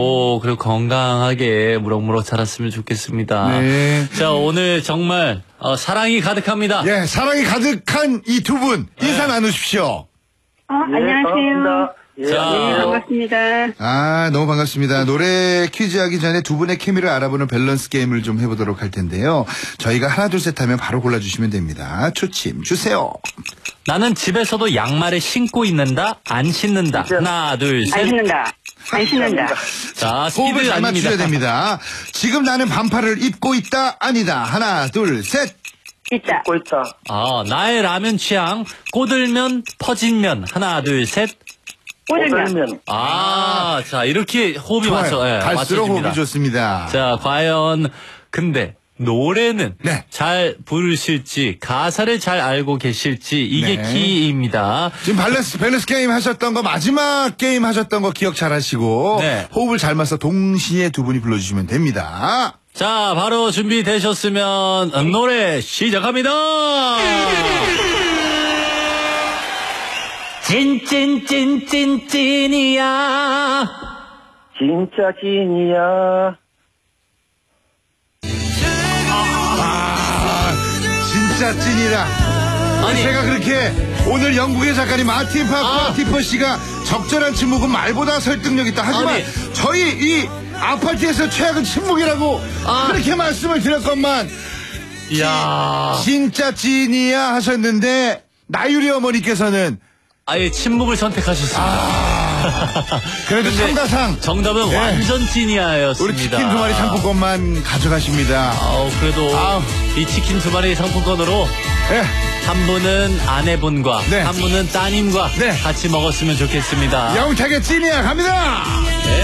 그리고 건강하게 무럭무럭 자랐으면 좋겠습니다. 네. 자, 오늘 정말 사랑이 가득합니다. 예, 사랑이 가득한 이 두 분 인사 나누십시오. 안녕하세요. 자, 네, 반갑습니다. 아, 너무 반갑습니다. 노래 퀴즈 하기 전에 두 분의 케미를 알아보는 밸런스 게임을 좀 해보도록 할 텐데요. 저희가 하나, 둘, 셋 하면 바로 골라주시면 됩니다. 초침 주세요. 나는 집에서도 양말을 신고 있는다, 안 신는다. 하나, 둘, 셋. 안 신는다. 안 신는다. 자, 호흡을 스피드 잘 아닙니다. 맞추셔야 됩니다. 지금 나는 반팔을 입고 있다, 아니다. 하나, 둘, 셋. 있다. 입고 있다. 나의 라면 취향, 꼬들면, 퍼진면. 하나, 둘, 셋. 꼬들면. 자, 이렇게 호흡이 좋아요. 갈수록 맞춰집니다. 호흡이 좋습니다. 자, 과연, 근데, 노래는 네. 잘 부르실지, 가사를 잘 알고 계실지, 이게 네. 키입니다. 지금 밸런스 게임 하셨던 거, 마지막 게임 하셨던 거 기억 잘 하시고, 네. 호흡을 잘 맞춰 동시에 두 분이 불러주시면 됩니다. 자, 바로 준비되셨으면, 노래 시작합니다! 찐이야. 진짜 찐이야. 진짜 찐이다. 아니, 제가 그렇게 오늘 영국의 작가님 마틴 파커 씨가 적절한 침묵은 말보다 설득력 있다. 하지만 아니. 저희 이 아파트에서 최악은 침묵이라고 그렇게 말씀을 드렸건만 이야. 진짜 찐이야 하셨는데 나유리 어머니께서는 아예 침묵을 선택하셨습니다. 그래도 근데 참가상 정답은 네. 완전 찐이야였습니다. 우리 치킨 두 마리 상품권만 가져가십니다. 그래도 아우. 이 치킨 두 마리 상품권으로 네. 한 분은 아내분과 네. 한 분은 따님과 네. 같이 먹었으면 좋겠습니다. 영탁의 찐이야 갑니다.